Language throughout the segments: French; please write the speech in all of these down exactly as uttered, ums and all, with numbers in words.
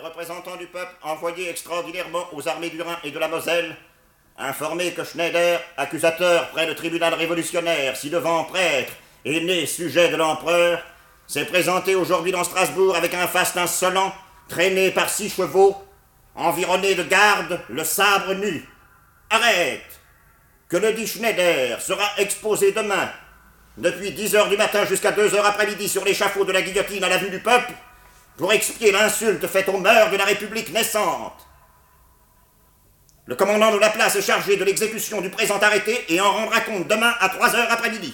représentants du peuple envoyés extraordinairement aux armées du Rhin et de la Moselle, informés que Schneider, accusateur près le tribunal révolutionnaire, ci-devant prêtre et né sujet de l'empereur, s'est présenté aujourd'hui dans Strasbourg avec un faste insolent, traîné par six chevaux, environné de gardes, le sabre nu. Arrête! Que le dit Schneider sera exposé demain, depuis dix heures du matin jusqu'à deux heures après-midi sur l'échafaud de la guillotine à la vue du peuple, pour expier l'insulte faite aux mœurs de la République naissante. Le commandant de la place est chargé de l'exécution du présent arrêté et en rendra compte demain à trois heures après-midi.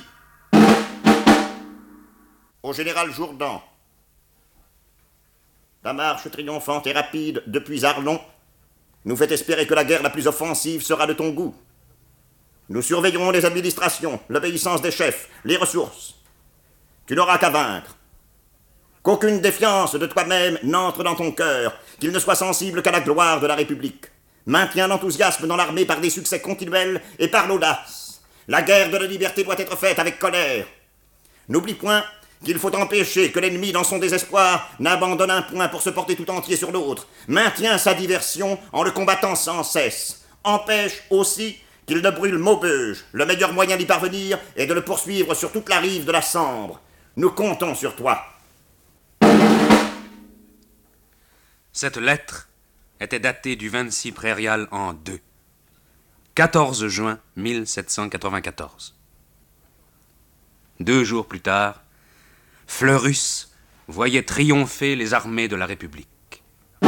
Au général Jourdan. La marche triomphante et rapide depuis Arlon nous fait espérer que la guerre la plus offensive sera de ton goût. Nous surveillerons les administrations, l'obéissance des chefs, les ressources. Tu n'auras qu'à vaincre. Qu'aucune défiance de toi-même n'entre dans ton cœur, qu'il ne soit sensible qu'à la gloire de la République. Maintiens l'enthousiasme dans l'armée par des succès continuels et par l'audace. La guerre de la liberté doit être faite avec colère. N'oublie point qu'il faut empêcher que l'ennemi, dans son désespoir, n'abandonne un point pour se porter tout entier sur l'autre. Maintiens sa diversion en le combattant sans cesse. Empêche aussi qu'il ne brûle Maubeuge. Le meilleur moyen d'y parvenir est de le poursuivre sur toute la rive de la Sambre. Nous comptons sur toi. Cette lettre était datée du vingt-six prairial en deux, quatorze juin mille sept cent quatre-vingt-quatorze. Deux jours plus tard, Fleurus voyait triompher les armées de la République.